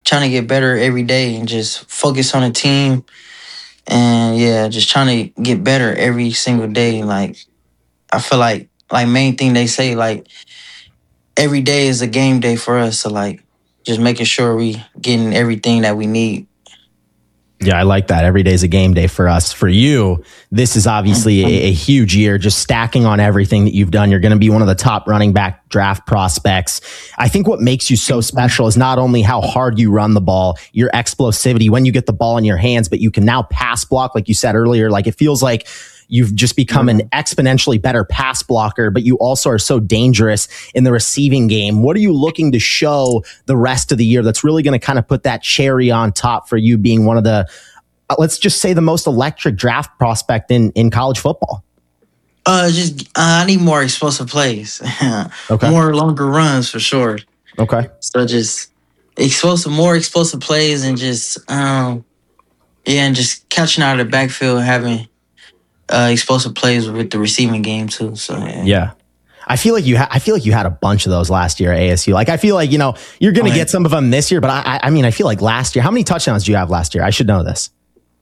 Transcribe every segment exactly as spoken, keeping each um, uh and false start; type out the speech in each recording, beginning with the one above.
trying to get better every day and just focus on the team. And yeah, just trying to get better every single day. Like, I feel like, like main thing they say, like, every day is a game day for us. So like, just making sure we getting everything that we need. Yeah, I like that. Every day is a game day for us. For you, this is obviously a, a huge year, just stacking on everything that you've done. You're going to be one of the top running back draft prospects. I think what makes you so special is not only how hard you run the ball, your explosivity when you get the ball in your hands, but you can now pass block, like you said earlier. Like, it feels like you've just become an exponentially better pass blocker, but you also are so dangerous in the receiving game. What are you looking to show the rest of the year that's really going to kind of put that cherry on top for you being one of the, uh, let's just say, the most electric draft prospect in, in college football? Uh, just uh, I need more explosive plays. Okay. More longer runs for sure. Okay. So just explosive, more explosive plays, and just um, yeah, and just catching out of the backfield, having Uh, explosive plays with the receiving game too. So yeah. yeah. I feel like you ha- I feel like you had a bunch of those last year at A S U. Like, I feel like, you know, you're going to get some of them this year, but I I mean, I feel like last year, how many touchdowns do you have last year? I should know this.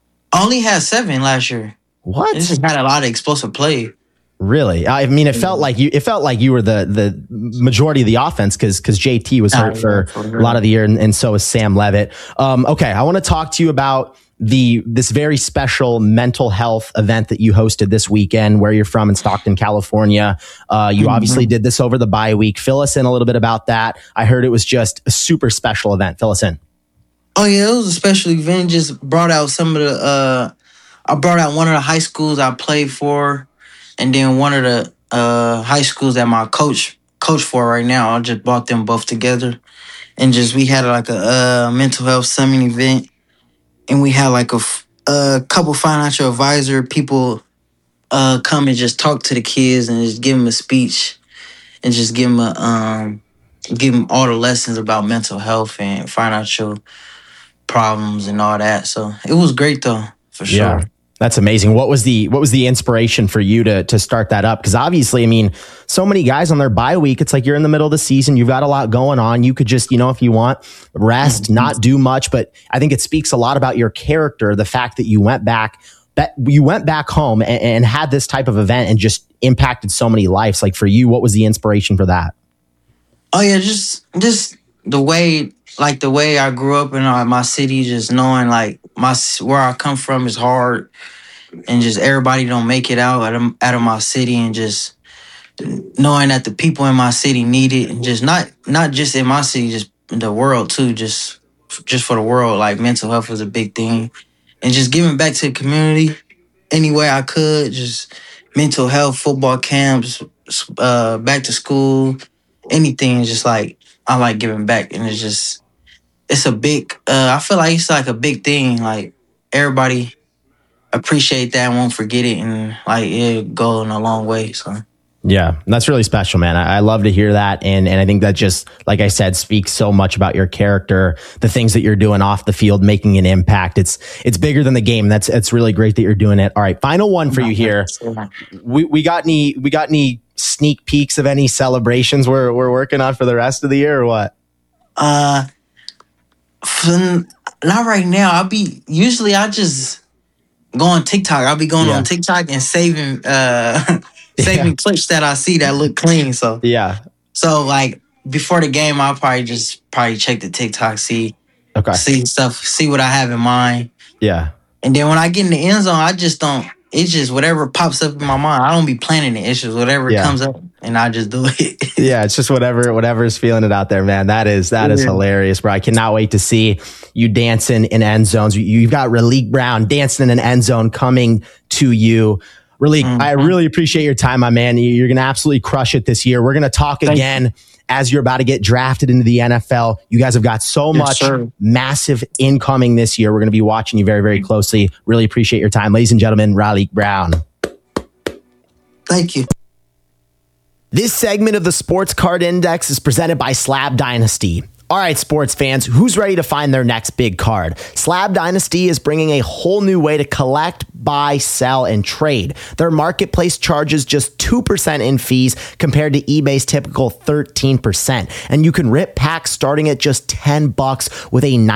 I only had seven last year. What? This just had a lot of explosive play. Really? I mean, it felt like you, it felt like you were the, the majority of the offense because, because J T was hurt for a lot of the year. And, and so is Sam Levitt. Um, okay. I want to talk to you about the, this very special mental health event that you hosted this weekend, where you're from in Stockton, California. Uh, you mm-hmm. obviously did this over the bye week. Fill us in a little bit about that. I heard it was just a super special event. Fill us in. Oh yeah. It was a special event. Just brought out some of the, uh, I brought out one of the high schools I played for, and then one of the uh, high schools that my coach coach for right now. I just brought them both together, and just we had like a uh, mental health summit event, and we had like a, a couple financial advisor people uh, come and just talk to the kids and just give them a speech, and just give them a um, give them all the lessons about mental health and financial problems and all that. So it was great though, for sure. Yeah. That's amazing. What was the what was the inspiration for you to to start that up? Because obviously, I mean, so many guys on their bye week, it's like you're in the middle of the season. You've got a lot going on. You could just, you know, if you want, rest, mm-hmm. not do much. But I think it speaks a lot about your character, the fact that you went back, that you went back home and, and had this type of event and just impacted so many lives. Like, for you, what was the inspiration for that? Oh yeah, just just the way, like the way I grew up in uh, my city, just knowing like my where I come from is hard, and just everybody don't make it out out of, out of my city, and just knowing that the people in my city need it, and just not not just in my city, just in the world too, just just for the world. Like, mental health is a big thing, and just giving back to the community any way I could. Just mental health, football camps, uh, back to school, anything. Just like I like giving back, and it's just. It's a big, uh, I feel like it's like a big thing. Like, everybody appreciate that and won't forget it, and like it'll go in a long way. So yeah, that's really special, man. I, I love to hear that. And and I think that just, like I said, speaks so much about your character, the things that you're doing off the field, making an impact. It's it's bigger than the game. That's it's really great that you're doing it. All right, final one for you here. We we got any we got any sneak peeks of any celebrations we're we're working on for the rest of the year, or what? Uh Not right now. I'll be usually I just go on TikTok. I'll be going yeah. on TikTok and saving uh saving yeah. clips that I see that look clean. So yeah. So like before the game, I'll probably just probably check the TikTok, see okay. see stuff, see what I have in mind. Yeah. And then when I get in the end zone, I just don't. It's just whatever pops up in my mind. I don't be planning it. It's just whatever yeah. comes up, and I just do it. Yeah, it's just whatever whatever is feeling it out there, man. That is that yeah. is hilarious, bro. I cannot wait to see you dancing in end zones. You've got Raleek Brown dancing in an end zone coming to you. Raleek, mm-hmm. I really appreciate your time, my man. You're going to absolutely crush it this year. We're going to talk Thank again you. As you're about to get drafted into the N F L. You guys have got so yes, much sir. massive incoming this year. We're going to be watching you very, very closely. Really appreciate your time. Ladies and gentlemen, Raleek Brown. Thank you. This segment of the Sports Card Index is presented by Slab Dynasty. All right, sports fans, who's ready to find their next big card? Slab Dynasty is bringing a whole new way to collect, buy, sell, and trade. Their marketplace charges just two percent in fees compared to eBay's typical thirteen percent. And you can rip packs starting at just ten bucks with a